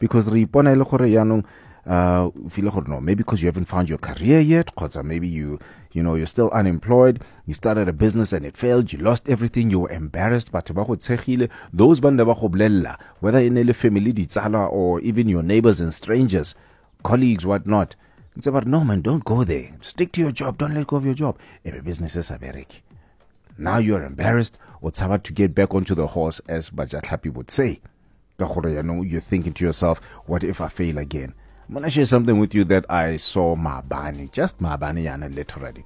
because re ipona ile gore yaanong feel gore no, maybe because you haven't found your career yet, or maybe you're still unemployed, you started a business and it failed, you lost everything, you were embarrassed, but those banda ba go bolella, whether in a family ditsala or even your neighbors and strangers, colleagues, whatnot. It's about, no man, don't go there. Stick to your job, don't let go of your job. Every business is a bereki. Now you're embarrassed, or it's hard to get back onto the horse, as Bajatlapi would say. You're thinking to yourself, what if I fail again? I'm going to share something with you that I saw Mabani, just Mabani yana literally.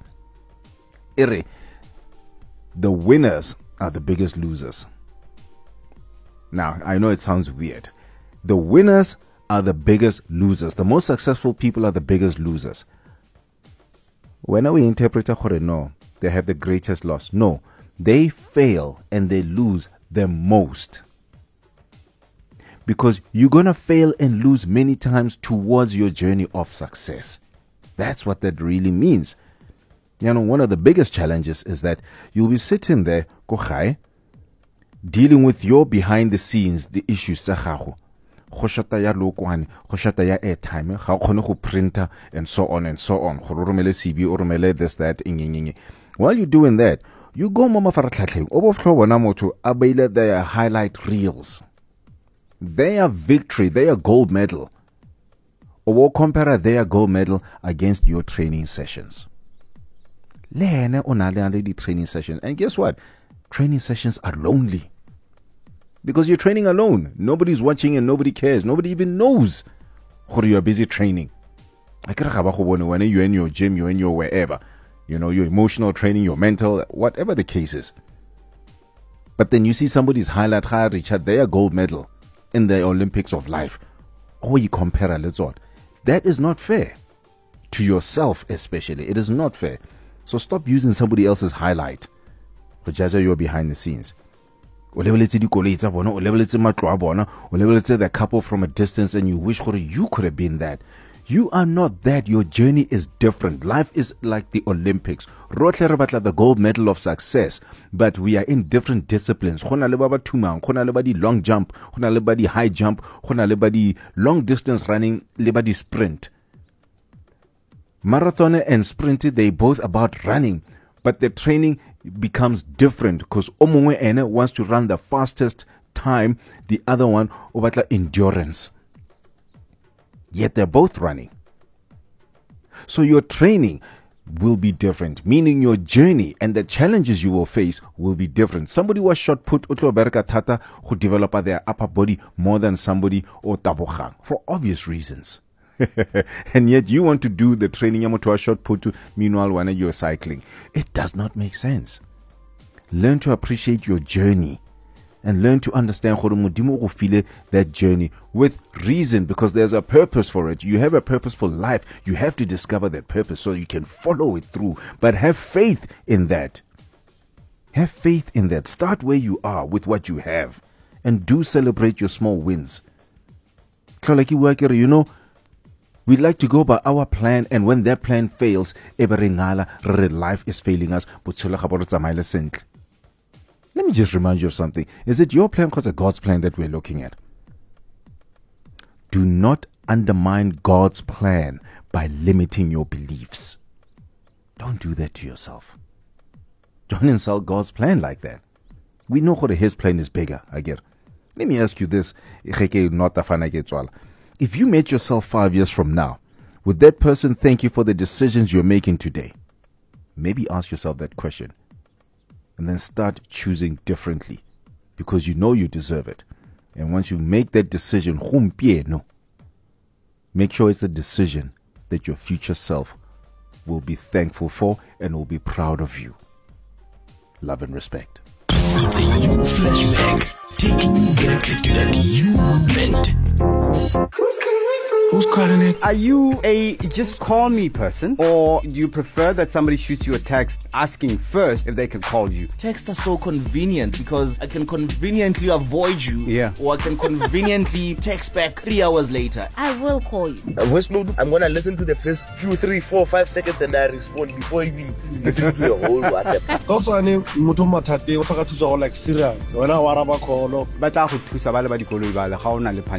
The winners are the biggest losers. Now, I know it sounds weird. The winners are the biggest losers. The most successful people are the biggest losers. When we interpret no, they have the greatest loss. No, they fail and they lose the most. Because you're going to fail and lose many times towards your journey of success. That's what that really means. One of the biggest challenges is that you'll be sitting there, dealing with your behind the scenes, the issues. Khoshata ya lokwani, khoshata ya airtime, ga o khone go printer, and so on and so on. Go romele CV or romele this, that, While you're doing that, you go mo mafaratlhatlheng, o bo flo bona motho a beile their highlight reels. Their victory, their gold medal. Or compare their gold medal against your training sessions. Lene onale di training sessions. And guess what? Training sessions are lonely. Because you're training alone. Nobody's watching and nobody cares. Nobody even knows how you're busy training. When you're in your gym, you're in your wherever. Your emotional training, your mental, whatever the case is. But then you see somebody's highlight, Richard, their gold medal in the Olympics of life. Or you compare a little. That is not fair. To yourself especially. It is not fair. So stop using somebody else's highlight. For judge you're behind the scenes. Or the couple from a distance and you wish you could have been that. You are not that. Your journey is different. Life is like the Olympics. The gold medal of success. But we are in different disciplines. Long jump, high jump, long distance running, sprint. Marathon and sprint, they both about running. But the training becomes different because Omungwe wants to run the fastest time, the other one about endurance. Yet they're both running. So your training will be different, meaning your journey and the challenges you will face will be different. Somebody was shot put Utloberka Tata who developed their upper body more than somebody or Tabokhang for obvious reasons. And yet you want to do the training to a short put, meanwhile when you're cycling. It does not make sense. Learn to appreciate your journey and learn to understand that journey with reason, because there's a purpose for it. You have a purposeful life. You have to discover that purpose so you can follow it through. But have faith in that. Have faith in that. Start where you are with what you have and do celebrate your small wins. We like to go by our plan, and when that plan fails, life is failing us. Let me just remind you of something. Is it your plan or is it God's plan that we're looking at? Do not undermine God's plan by limiting your beliefs. Don't do that to yourself. Don't insult God's plan like that. We know that His plan is bigger. Let me ask you this. If you met yourself 5 years from now, would that person thank you for the decisions you're making today? Maybe ask yourself that question. And then start choosing differently. Because you know you deserve it. And once you make that decision, make sure it's a decision that your future self will be thankful for and will be proud of you. Love and respect. It's a you flashback, taking you back to that you moment. Who's calling it? Are you a just call me person, or do you prefer that somebody shoots you a text asking first if they can call you? Texts are so convenient because I can conveniently avoid you, or I can conveniently text back 3 hours later. I will call you. Voice note, I'm gonna listen to the first few 3, 4, 5 seconds and I respond before even listening to your whole WhatsApp. Also, I need motho mathate o tlhoka thuso go like serious. Wena wa raba call. Ba tla go thusa ba le ba dikoloi ba le ga ona le